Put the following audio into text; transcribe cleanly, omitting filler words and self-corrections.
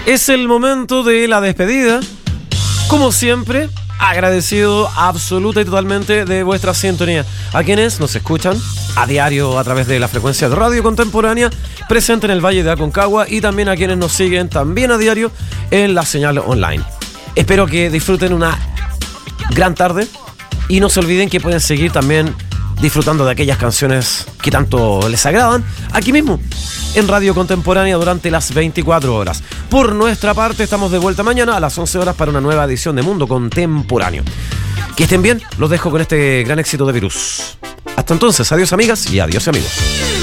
Es el momento de la despedida. Como siempre, agradecido absoluta y totalmente de vuestra sintonía. A quienes nos escuchan a diario a través de la frecuencia de Radio Contemporánea presente en el Valle de Aconcagua, y también a quienes nos siguen también a diario en la señal online. Espero que disfruten una gran tarde y no se olviden que pueden seguir también disfrutando de aquellas canciones que tanto les agradan aquí mismo en Radio Contemporánea durante las 24 horas. Por nuestra parte, estamos de vuelta mañana a las 11 horas para una nueva edición de Mundo Contemporáneo. Que estén bien, los dejo con este gran éxito de Virus. Hasta entonces, adiós amigas y adiós amigos.